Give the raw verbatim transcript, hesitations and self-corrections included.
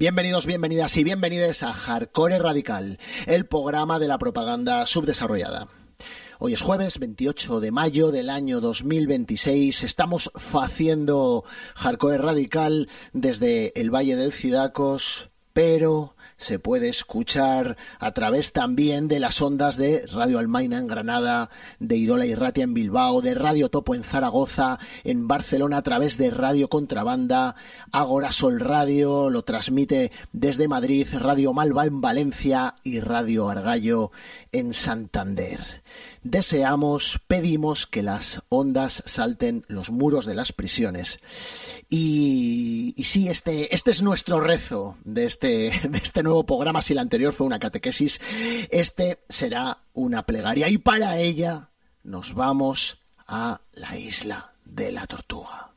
Bienvenidos, bienvenidas y bienvenides a Hardcore Radical, el programa de la propaganda subdesarrollada. Hoy es jueves veintiocho de mayo del año dos mil veintiséis. Estamos haciendo Hardcore Radical desde el Valle del Cidacos, pero se puede escuchar a través también de las ondas de Radio Almaina en Granada, de Irola y Ratia en Bilbao, de Radio Topo en Zaragoza, en Barcelona a través de Radio Contrabanda, Agora Sol Radio lo transmite desde Madrid, Radio Malva en Valencia y Radio Argallo en Santander. Deseamos, pedimos que las ondas salten los muros de las prisiones. Y, y sí, este, este es nuestro rezo de este, de este nuevo programa. Si el anterior fue una catequesis, este será una plegaria. Y para ella nos vamos a la isla de la Tortuga.